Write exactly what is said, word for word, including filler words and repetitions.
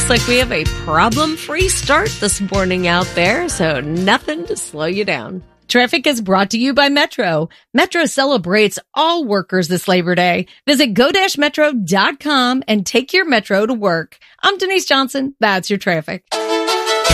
Looks like we have a problem-free start this morning out there, so nothing to slow you down. Traffic is brought to you by Metro. Metro celebrates all workers this Labor Day. Visit go dash metro dot com and take your Metro to work. I'm Denise Johnson. That's your traffic.